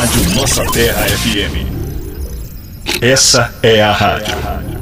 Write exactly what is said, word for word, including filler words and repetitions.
Rádio Nossa Terra F M. Essa é a rádio.